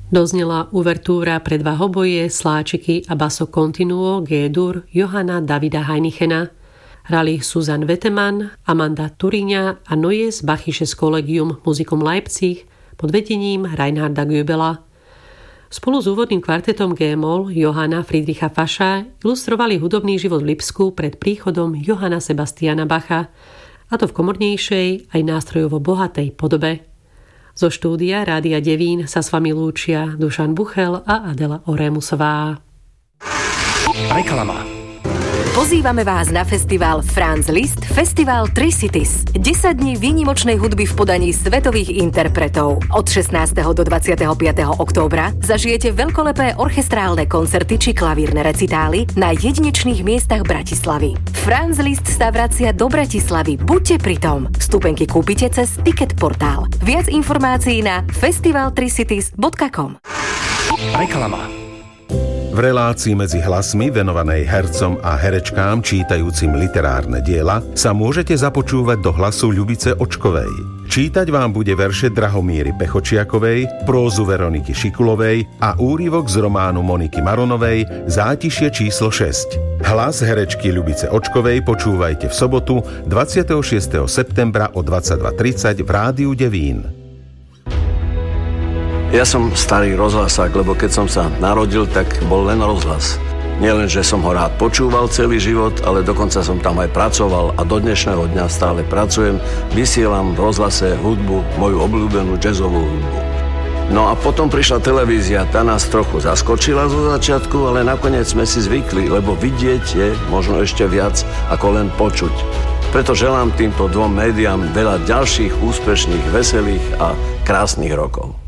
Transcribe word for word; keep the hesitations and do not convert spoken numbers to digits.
Doznela uvertúra pre dva hoboje, sláčiky a basso continuo G-dur Johanna Davida Heinichena. Hrali Susan Vettemann, Amanda Turiňa a Neues Bachisches Collegium Musicum Leipzig pod vedením Reinharda Goebela. Spolu s úvodným kvartetom G-moll Johanna Friedricha Fascha ilustrovali hudobný život v Lipsku pred príchodom Johanna Sebastiana Bacha, a to v komornejšej aj nástrojovo bohatej podobe. Zo štúdia Rádia Devín sa s vami lúčia Dušan Buchel a Adela Orémusová. Reklama. Pozývame vás na festival Franz Liszt Festival Tri Cities. desať dní výnimočnej hudby v podaní svetových interpretov. Od šestnásteho do dvadsiateho piateho októbra zažijete veľkolepé orchestrálne koncerty či klavírne recitály na jedinečných miestach Bratislavy. Franz Liszt sa vracia do Bratislavy. Buďte pritom. Vstupenky kúpite cez Ticket portál. Viac informácií na festival tri cities bodka com. Reklama. V relácii Medzi hlasmi venovanej hercom a herečkám čítajúcim literárne diela sa môžete započúvať do hlasu Ľubice Očkovej. Čítať vám bude verše Drahomíry Pechočiakovej, prózu Veroniky Šikulovej a úryvok z románu Moniky Maronovej Zátišie číslo šesť. Hlas herečky Ľubice Očkovej počúvajte v sobotu dvadsiateho šiesteho septembra o dvadsaťdva tridsať v Rádiu Devín. Ja som starý rozhlasák, lebo keď som sa narodil, tak bol len rozhlas. Nielen, že som ho rád počúval celý život, ale dokonca som tam aj pracoval a do dnešného dňa stále pracujem. Vysielam v rozhlase hudbu, moju obľúbenú jazzovú hudbu. No a potom prišla televízia, tá nás trochu zaskočila zo začiatku, ale nakoniec sme si zvykli, lebo vidieť je možno ešte viac ako len počuť. Preto želám týmto dvom médiám veľa ďalších úspešných, veselých a krásnych rokov.